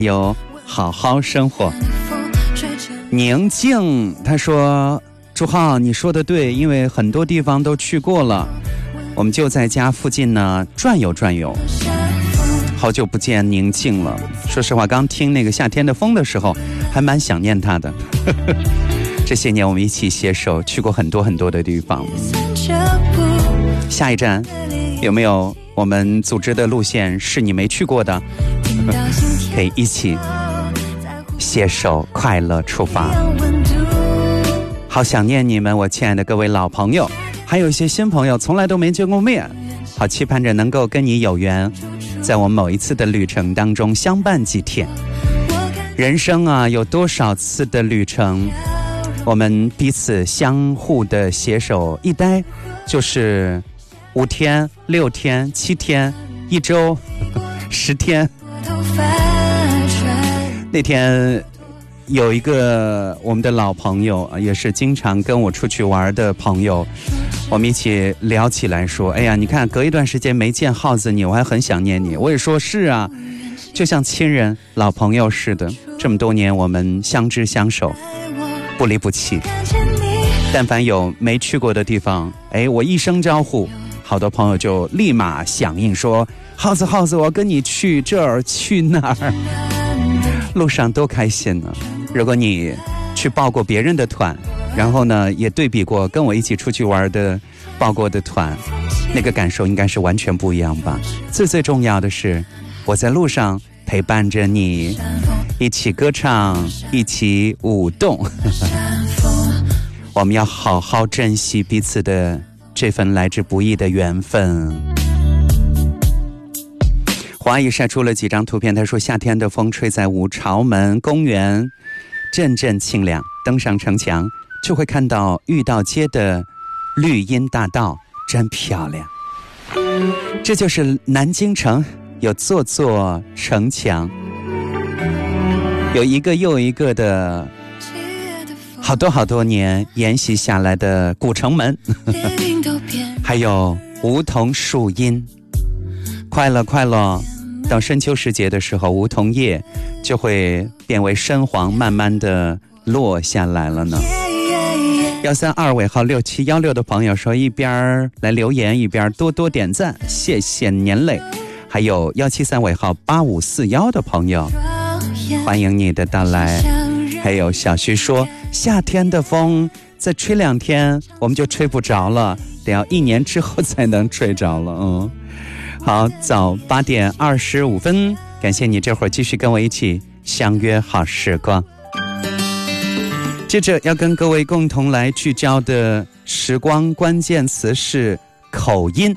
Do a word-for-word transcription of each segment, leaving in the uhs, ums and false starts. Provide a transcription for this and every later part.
有好好生活。宁静他说，朱浩你说的对，因为很多地方都去过了，我们就在家附近呢转悠转悠。好久不见宁静了，说实话刚听那个夏天的风的时候还蛮想念他的这些年我们一起携手去过很多很多的地方。下一站有没有我们组织的路线是你没去过的可以一起携手快乐出发。好想念你们，我亲爱的各位老朋友，还有一些新朋友从来都没见过面，好期盼着能够跟你有缘，在我们某一次的旅程当中相伴几天。人生啊，有多少次的旅程，我们彼此相互的携手一待就是五天、六天、七天、一周、十天。那天有一个我们的老朋友，也是经常跟我出去玩的朋友，我们一起聊起来说，哎呀，你看隔一段时间没见耗子你，我还很想念你。我也说是啊，就像亲人老朋友似的，这么多年我们相知相守，不离不弃。但凡有没去过的地方，哎，我一声招呼，好多朋友就立马响应说，耗子耗子我跟你去这儿去那儿，路上多开心呢。如果你去报过别人的团，然后呢也对比过跟我一起出去玩的报过的团，那个感受应该是完全不一样吧。最最重要的是我在路上陪伴着你，一起歌唱，一起舞动我们要好好珍惜彼此的这份来之不易的缘分。华谊晒出了几张图片，他说夏天的风吹在五朝门公园，阵阵清凉，登上城墙就会看到御道街的绿荫大道，真漂亮。这就是南京城，有座座城墙，有一个又一个的好多好多年沿袭下来的古城门还有梧桐树荫。快乐快乐，到深秋时节的时候，梧桐叶就会变为深黄，慢慢的落下来了呢。幺三二尾号六七幺六的朋友说，一边来留言一边多多点赞，谢谢年累。还有幺七三尾号八五四幺的朋友，欢迎你的到来。还有小徐说，夏天的风再吹两天我们就吹不着了，得要一年之后才能吹着了。嗯，好，早八点二十五分，感谢你这会儿继续跟我一起相约好时光。接着要跟各位共同来聚焦的时光关键词是口音。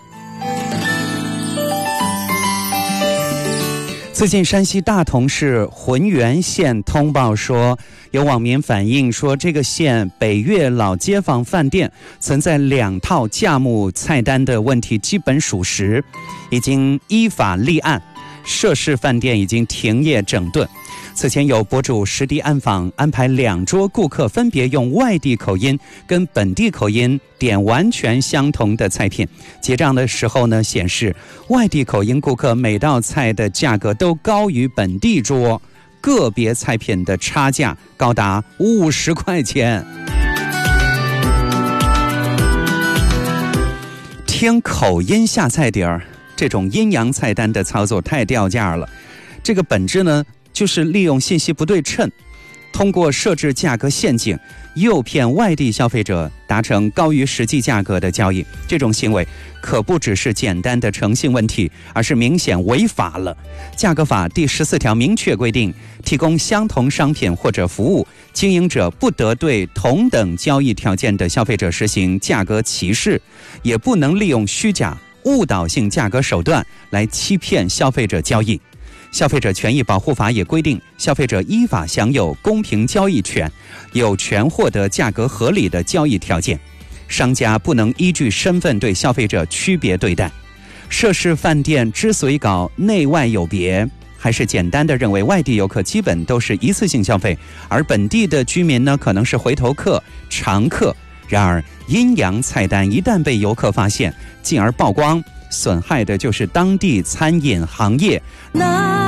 最近山西大同市浑源县通报说，有网民反映说，这个县北岳老街坊饭店存在两套价目菜单的问题基本属实，已经依法立案，涉事饭店已经停业整顿。此前有博主实地暗访，安排两桌顾客分别用外地口音跟本地口音点完全相同的菜品，结账的时候呢，显示外地口音顾客每道菜的价格都高于本地桌，个别菜品的差价高达五十块钱。听口音下菜碟儿，这种阴阳菜单的操作太掉价了。这个本质呢，就是利用信息不对称，通过设置价格陷阱，诱骗外地消费者达成高于实际价格的交易。这种行为可不只是简单的诚信问题，而是明显违法了。价格法第十四条明确规定，提供相同商品或者服务，经营者不得对同等交易条件的消费者实行价格歧视，也不能利用虚假、误导性价格手段来欺骗消费者交易。消费者权益保护法也规定，消费者依法享有公平交易权，有权获得价格合理的交易条件。商家不能依据身份对消费者区别对待。涉事饭店之所以搞内外有别，还是简单的认为外地游客基本都是一次性消费，而本地的居民呢，可能是回头客、常客。然而阴阳菜单一旦被游客发现，进而曝光，损害的就是当地餐饮行业。